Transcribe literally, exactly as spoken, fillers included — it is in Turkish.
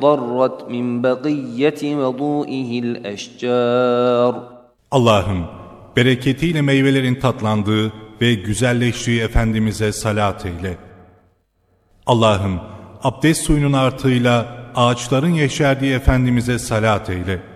اخضرت من بقية وضوئه الأشجار. Allah'ım, bereketiyle meyvelerin tatlandığı ve güzelleştiği Efendimiz'e salat eyle. Allah'ım, abdest suyunun artığıyla ağaçların yeşerdiği Efendimiz'e salat eyle.